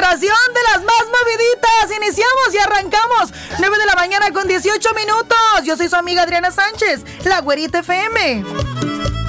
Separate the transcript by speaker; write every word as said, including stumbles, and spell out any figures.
Speaker 1: estación de las más moviditas. Iniciamos y arrancamos. nueve de la mañana con dieciocho minutos. Yo soy su amiga Adriana Sánchez, la Güerita F M.